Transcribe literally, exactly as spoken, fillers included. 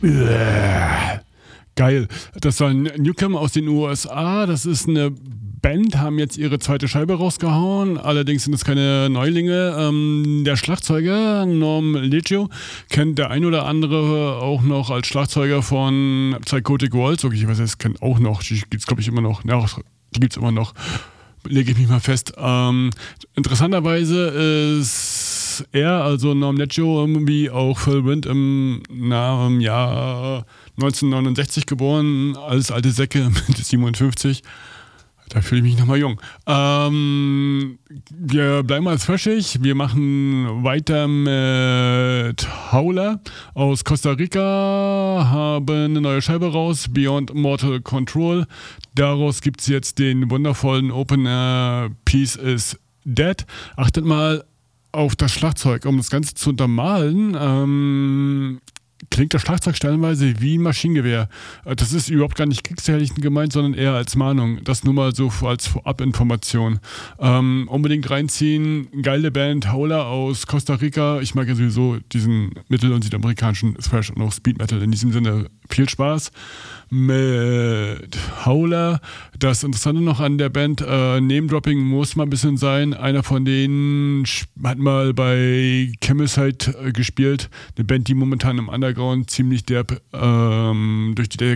Uah. Geil. Das war ein Newcomer aus den U S A. Das ist eine Band, haben jetzt ihre zweite Scheibe rausgehauen. Allerdings sind es keine Neulinge. Ähm, der Schlagzeuger Norm Liggio kennt der ein oder andere auch noch als Schlagzeuger von Psychotic Waltz. Okay, ich weiß, es kennt auch noch. Die gibt es, glaube ich, immer noch. Ja, die gibt es immer noch. Lege ich mich mal fest. Ähm, interessanterweise ist er, also Norm Liggio, wie auch Phil Wind im, na, im Jahr neunzehnhundertneunundsechzig geboren, als alte Säcke mit siebenundfünfzig. Da fühle ich mich nochmal jung. Ähm, wir bleiben mal thrashig. Wir machen weiter mit Howler aus Costa Rica, haben eine neue Scheibe raus, Beyond Mortal Control. Daraus gibt es jetzt den wundervollen Opener Peace is Dead. Achtet mal auf das Schlagzeug, um das Ganze zu untermalen. Ähm, klingt das Schlagzeug stellenweise wie ein Maschinengewehr. Das ist überhaupt gar nicht kriegsherrlichen gemeint, sondern eher als Mahnung. Das nur mal so als Vorabinformation. Ähm, unbedingt reinziehen. Geile Band, Howler aus Costa Rica. Ich mag ja sowieso diesen mittel- und südamerikanischen Thrash und auch Speed Metal. In diesem Sinne viel Spaß mit Howler. Das Interessante noch an der Band, äh, Name-Dropping muss mal ein bisschen sein. Einer von denen hat mal bei Chemicide äh, gespielt. Eine Band, die momentan im Underground ziemlich derb ähm, durch die Decke